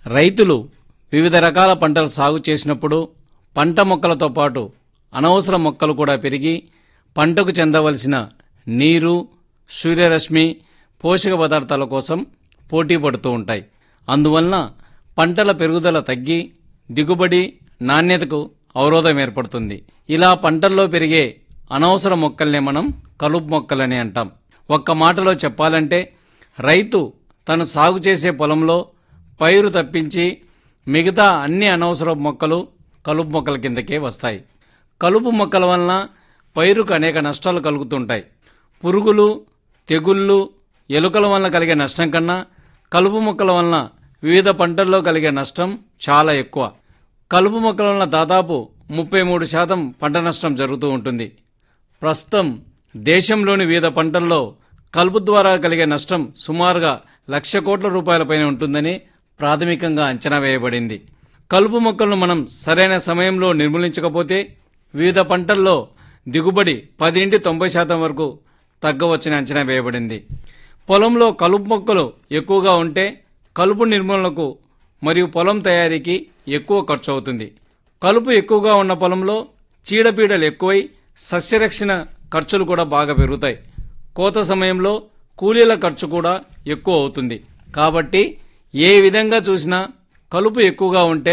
రైతులు వివిధ రకాల పంటలు సాగు చేసినప్పుడు పంట మొక్కలతో పాటు అనవసర మొక్కలు కూడా పెరిగి పంటకు చెందవలసిన నీరు, సూర్యరశ్మి, పోషక పదార్థాల కోసం పోటీ పడుతూ ఉంటాయి. అందువలన పంటల పెరుగుదల తగ్గి దిగుబడి, నాణ్యతకు అవరోధం ఏర్పడుతుంది. ఇలా పంటల్లో పెరిగే అనవసర మొక్కల్నే మనం కలుపు మొక్కలని అంటాం. ఒక్క మాటలో చెప్పాలంటే రైతు తను సాగు చేసే పొలంలో పైరు తప్పించి మిగతా అన్ని అనవసర మొక్కలు కలుపు మొక్కల కిందకే వస్తాయి. కలుపు మొక్కల వలన పైరుకు అనేక నష్టాలు కలుగుతుంటాయి. పురుగులు, తెగుళ్ళు, ఎలుకల వలన కలిగే నష్టం కన్నా కలుపు మొక్కల వలన వివిధ పంటల్లో కలిగే నష్టం చాలా ఎక్కువ. కలుపు మొక్కల వలన దాదాపు 33% పంట నష్టం జరుగుతూ ఉంటుంది. ప్రస్తుతం దేశంలోని వివిధ పంటల్లో కలుపు ద్వారా కలిగే నష్టం సుమారుగా 1,00,000 కోట్ల రూపాయలపైన ఉంటుందని ప్రాథమికంగా అంచనా వేయబడింది. కలుపు మొక్కలను మనం సరైన సమయంలో నిర్మూలించకపోతే వివిధ పంటల్లో దిగుబడి 10-90% వరకు తగ్గవచ్చని అంచనా వేయబడింది. పొలంలో కలుపు మొక్కలు ఎక్కువగా ఉంటే కలుపు నిర్మూలనకు మరియు పొలం తయారీకి ఎక్కువ ఖర్చు అవుతుంది. కలుపు ఎక్కువగా ఉన్న పొలంలో చీడపీడలు ఎక్కువై సస్యరక్షణ ఖర్చులు కూడా బాగా పెరుగుతాయి. కోత సమయంలో కూలీల ఖర్చు కూడా ఎక్కువ అవుతుంది. కాబట్టి ఏ విధంగా చూసినా కలుపు ఎక్కువగా ఉంటే